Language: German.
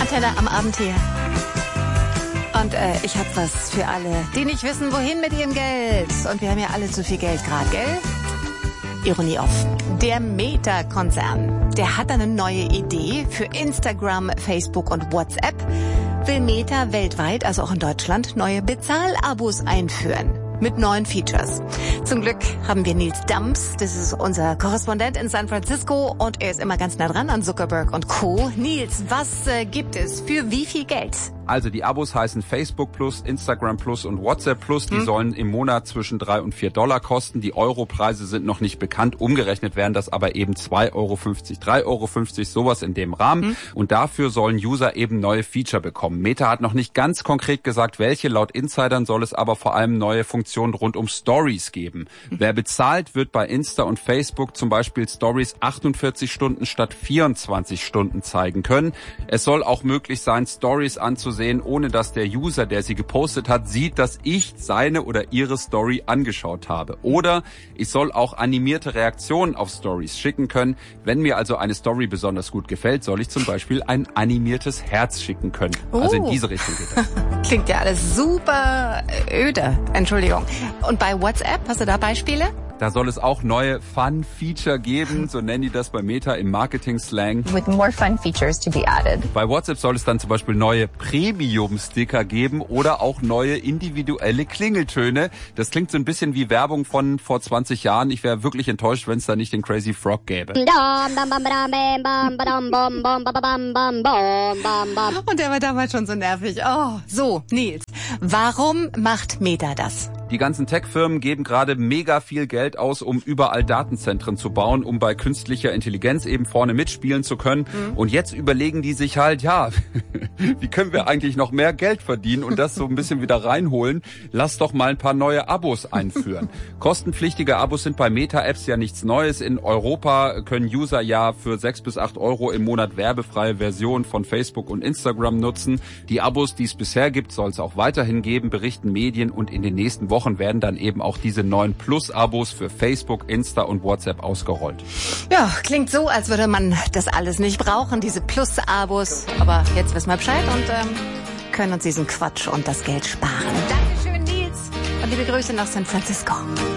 Antenne am Abend hier. Und ich habe was für alle, die nicht wissen, wohin mit ihrem Geld. Und wir haben ja alle zu viel Geld gerade, gell? Ironie off. Der Meta-Konzern, der hat eine neue Idee für Instagram, Facebook und WhatsApp. Will Meta weltweit, also auch in Deutschland, neue Bezahlabos einführen. Mit neuen Features. Zum Glück haben wir Nils Dams, das ist unser Korrespondent in San Francisco und er ist immer ganz nah dran an Zuckerberg und Co. Nils, was gibt es für wie viel Geld? Also die Abos heißen Facebook Plus, Instagram Plus und WhatsApp Plus. Die sollen im Monat zwischen $3 und $4 kosten. Die Europreise sind noch nicht bekannt. Umgerechnet wären das aber eben 2,50 Euro, 3,50 Euro, sowas in dem Rahmen. Und dafür sollen User eben neue Feature bekommen. Meta hat noch nicht ganz konkret gesagt, welche. Laut Insidern soll es aber vor allem neue Funktionen rund um Stories geben. Wer bezahlt, wird bei Insta und Facebook zum Beispiel Stories 48 Stunden statt 24 Stunden zeigen können. Es soll auch möglich sein, Stories anzusehen, ohne dass der User, der sie gepostet hat, sieht, dass ich seine oder ihre Story angeschaut habe. Oder ich soll auch animierte Reaktionen auf Stories schicken können. Wenn mir also eine Story besonders gut gefällt, soll ich zum Beispiel ein animiertes Herz schicken können. Also in diese Richtung geht das. Klingt ja alles super öde. Entschuldigung. Und bei WhatsApp, hast du da Beispiele? Da soll es auch neue Fun-Feature geben, so nennen die das bei Meta im Marketing-Slang. With more fun features to be added. Bei WhatsApp soll es dann zum Beispiel neue Premium-Sticker geben oder auch neue individuelle Klingeltöne. Das klingt so ein bisschen wie Werbung von vor 20 Jahren. Ich wäre wirklich enttäuscht, wenn es da nicht den Crazy Frog gäbe. Und der war damals schon so nervig. Oh, so, Nils, warum macht Meta das? Die ganzen Tech-Firmen geben gerade mega viel Geld aus, um überall Datenzentren zu bauen, um bei künstlicher Intelligenz eben vorne mitspielen zu können. Und jetzt überlegen die sich halt, ja, wie können wir eigentlich noch mehr Geld verdienen und das so ein bisschen wieder reinholen? Lass doch mal ein paar neue Abos einführen. Kostenpflichtige Abos sind bei Meta-Apps ja nichts Neues. In Europa können User ja für 6 bis 8 Euro im Monat werbefreie Versionen von Facebook und Instagram nutzen. Die Abos, die es bisher gibt, soll es auch weiterhin geben, berichten Medien, und in den nächsten Wochen werden dann eben auch diese neuen Plus-Abos für Facebook, Insta und WhatsApp ausgerollt. Ja, klingt so, als würde man das alles nicht brauchen, diese Plus-Abos. Aber jetzt wissen wir Bescheid und können uns diesen Quatsch und das Geld sparen. Dankeschön, Nils. Und liebe Grüße nach San Francisco.